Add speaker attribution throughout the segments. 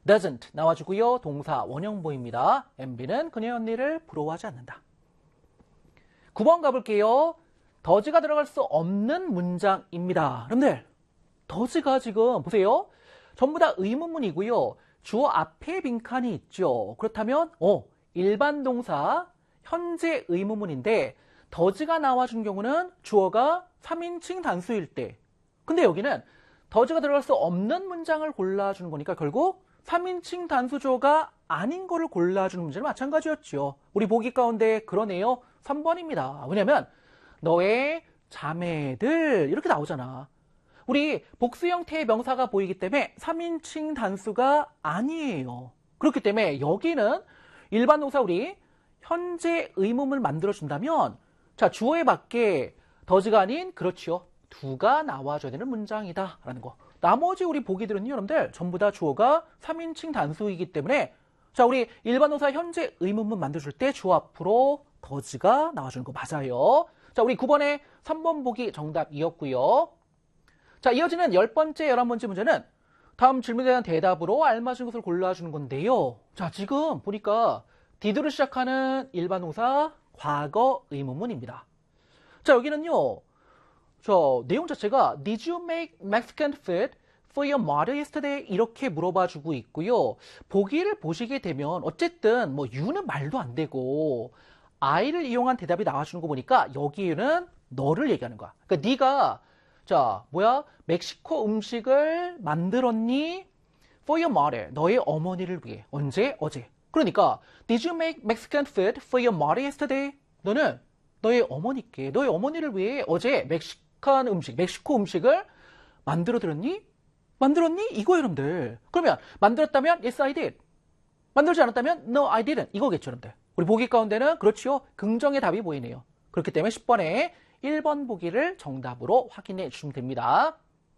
Speaker 1: doesn't 나와주고요. 동사 원형 보입니다. MB는 그녀의 언니를 부러워하지 않는다. 9번 가볼게요. does가 들어갈 수 없는 문장입니다. 여러분들, does가 지금 보세요. 전부 다 의문문이고요. 주어 앞에 빈칸이 있죠. 그렇다면 일반 동사 현재 의문문인데 does가 나와준 경우는 주어가 3인칭 단수일 때. 근데 여기는 does가 들어갈 수 없는 문장을 골라주는 거니까 결국 3인칭 단수 주어가 아닌 거를 골라주는 문제는 마찬가지였죠. 우리 보기 가운데 그러네요. 3번입니다. 왜냐면 너의 자매들 이렇게 나오잖아. 우리 복수 형태의 명사가 보이기 때문에 3인칭 단수가 아니에요. 그렇기 때문에 여기는 일반 동사 우리 현재 의문문을 만들어준다면 자, 주어에 맞게 does가 아닌 그렇지요. do가 나와줘야 되는 문장이다 라는 거. 나머지 우리 보기들은요, 여러분들 전부 다 주어가 3인칭 단수이기 때문에 자, 우리 일반 동사 현재 의문문 만들어줄 때 주어 앞으로 does가 나와주는 거 맞아요. 자, 우리 9번에 3번 보기 정답이었고요. 자, 이어지는 10번째, 11번째 문제는 다음 질문에 대한 대답으로 알맞은 것을 골라주는 건데요. 자, 지금 보니까 did로 시작하는 일반 동사 과거 의문문입니다. 자, 여기는요. 저 내용 자체가 Did you make Mexican food for your mother yesterday? 이렇게 물어봐주고 있고요. 보기를 보시게 되면 어쨌든 뭐 you는 말도 안 되고 I를 이용한 대답이 나와주는 거 보니까 여기는 너를 얘기하는 거야. 그러니까 네가 자 뭐야 멕시코 음식을 만들었니? For your mother, 너의 어머니를 위해. 언제? 어제. 그러니까 Did you make Mexican food for your mother yesterday? 너는 너의 어머니께, 너의 어머니를 위해 어제 멕시코 음식을 만들었니? 이거예요, 여러분들. 그러면 만들었다면 Yes, I did. 만들지 않았다면 No, I didn't. 이거겠죠, 여러분들. 우리 보기 가운데는 그렇지요. 긍정의 답이 보이네요. 그렇기 때문에 10번에 1번 보기를 정답으로 확인해 주시면 됩니다.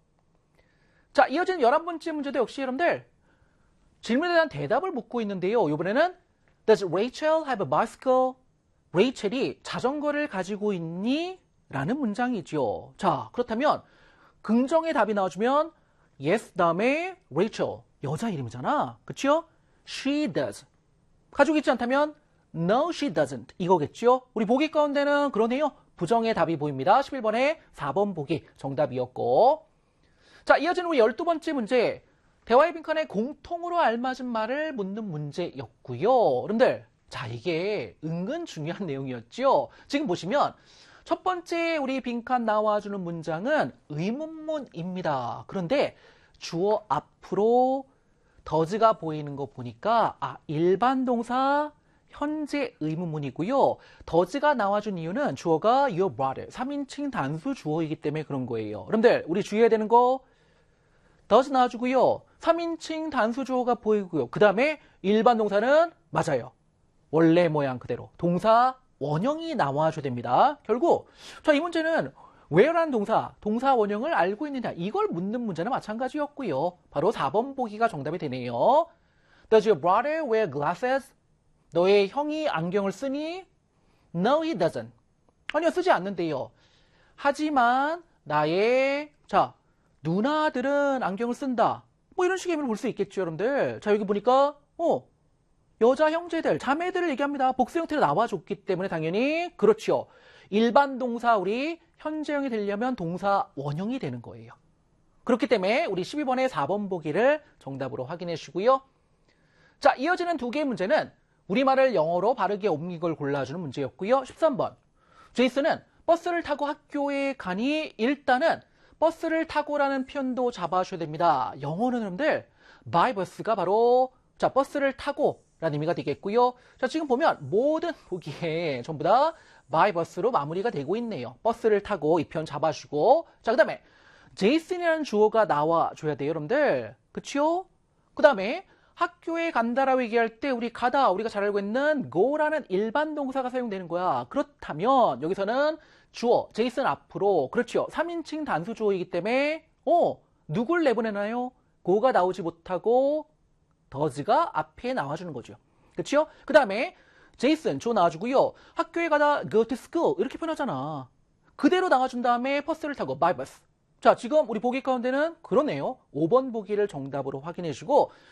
Speaker 1: 자, 이어지는 11번째 문제도 역시 여러분들 질문에 대한 대답을 묻고 있는데요. 이번에는 Does Rachel have a bicycle? 레이첼이 자전거를 가지고 있니? 라는 문장이죠. 자, 그렇다면 긍정의 답이 나와주면 yes 다음에 Rachel 여자 이름이잖아. 그쵸? She does. 가지고 있지 않다면 no, she doesn't. 이거겠죠? 우리 보기 가운데는 그러네요. 부정의 답이 보입니다. 11번에 4번 보기 정답이었고. 자, 이어지는 우리 12번째 문제. 대화의 빈칸에 공통으로 알맞은 말을 묻는 문제였고요. 여러분들, 자, 이게 은근 중요한 내용이었죠. 지금 보시면 첫 번째 우리 빈칸 나와주는 문장은 의문문입니다. 그런데 주어 앞으로 does가 보이는 거 보니까 일반 동사 현재 의문문이고요. does가 나와준 이유는 주어가 your brother, 3인칭 단수 주어이기 때문에 그런 거예요. 여러분들, 우리 주의해야 되는 거 does 나와주고요. 3인칭 단수 주어가 보이고요. 그 다음에 일반 동사는 맞아요. 원래 모양 그대로 동사 원형이 나와줘야 됩니다. 결국 이 문제는 where라는 동사 원형을 알고 있느냐 이걸 묻는 문제는 마찬가지였고요. 바로 4번 보기가 정답이 되네요. Does your brother wear glasses? 너의 형이 안경을 쓰니? No, he doesn't. 아니요, 쓰지 않는데요. 하지만 나의 누나들은 안경을 쓴다. 뭐 이런 식의 의미를 볼 수 있겠죠, 여러분들. 자, 여기 보니까 여자 형제들, 자매들을 얘기합니다. 복수 형태로 나와줬기 때문에 당연히 그렇죠. 일반 동사 우리 현재형이 되려면 동사 원형이 되는 거예요. 그렇기 때문에 우리 12번에 4번 보기를 정답으로 확인해 주시고요. 자, 이어지는 두 개의 문제는 우리말을 영어로 바르게 옮긴 걸 골라주는 문제였고요. 13번. 제이슨은 버스를 타고 학교에 가니 일단은 버스를 타고라는 표현도 잡아주셔야 됩니다. 영어는 여러분들 by bus가 바로 버스를 타고 라는 의미가 되겠고요. 자, 지금 보면 모든 보기에 전부 다 by bus로 마무리가 되고 있네요. 버스를 타고 이 표현 잡아주고 자, 그 다음에 제이슨이라는 주어가 나와줘야 돼요, 여러분들. 그쵸? 그 다음에 학교에 간다라고 얘기할 때 우리가 잘 알고 있는 go라는 일반 동사가 사용되는 거야. 그렇다면 여기서는 주어, 제이슨 앞으로 그렇죠. 3인칭 단수 주어이기 때문에 누굴 내보내나요? go가 나오지 못하고 does가 앞에 나와주는 거죠. 그렇죠? 그 다음에 제이슨 주어 나와주고요. 학교에 가다 go to school 이렇게 표현하잖아. 그대로 나와준 다음에 버스를 타고 by bus. 자, 지금 우리 보기 가운데는 그러네요. 5번 보기를 정답으로 확인해 주시고